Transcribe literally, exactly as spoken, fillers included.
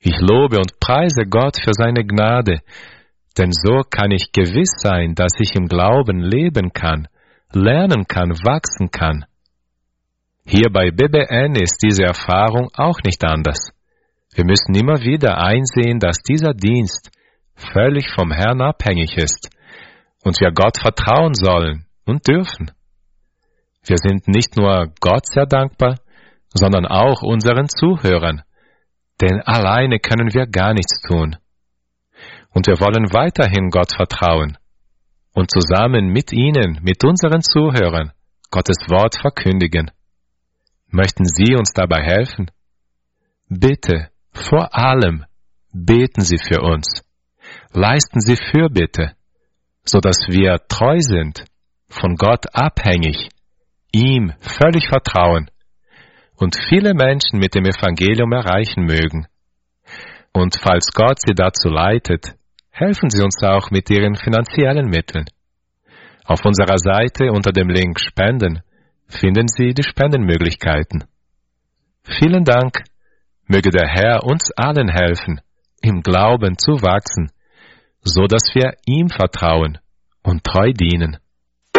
Ich lobe und preise Gott für seine Gnade, denn so kann ich gewiss sein, dass ich im Glauben leben kann, lernen kann, wachsen kann. Hier bei B B N ist diese Erfahrung auch nicht anders. Wir müssen immer wieder einsehen, dass dieser Dienst völlig vom Herrn abhängig ist und wir Gott vertrauen sollen und dürfen. Wir sind nicht nur Gott sehr dankbar, sondern auch unseren Zuhörern, denn alleine können wir gar nichts tun. Und wir wollen weiterhin Gott vertrauen und zusammen mit Ihnen, mit unseren Zuhörern, Gottes Wort verkündigen. Möchten Sie uns dabei helfen? Bitte, vor allem, beten Sie für uns. Leisten Sie Fürbitte, so dass wir treu sind, von Gott abhängig, ihm völlig vertrauen und viele Menschen mit dem Evangelium erreichen mögen. Und falls Gott Sie dazu leitet, helfen Sie uns auch mit Ihren finanziellen Mitteln. Auf unserer Seite unter dem Link Spenden finden Sie die Spendenmöglichkeiten. Vielen Dank, möge der Herr uns allen helfen, im Glauben zu wachsen, so dass wir ihm vertrauen und treu dienen.